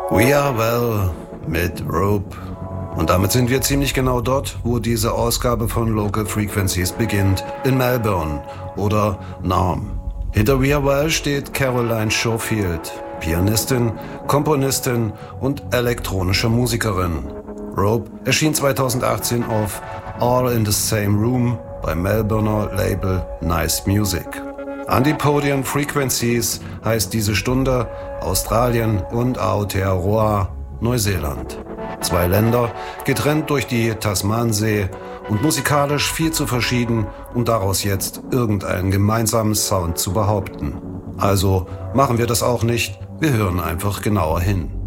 We Are Well mit Rope. Und damit sind wir ziemlich genau dort, wo diese Ausgabe von Local Frequencies beginnt, in Melbourne oder Naarm. Hinter We Are Well steht Caroline Schofield, Pianistin, Komponistin und elektronische Musikerin. Rope erschien 2018 auf All in the Same Room beim Melbourner Label Nice Music. Antipodian Frequencies heißt diese Stunde Australien und Aotearoa, Neuseeland. 2 Länder, getrennt durch die Tasmansee und musikalisch viel zu verschieden, um daraus jetzt irgendeinen gemeinsamen Sound zu behaupten. Also machen wir das auch nicht, wir hören einfach genauer hin.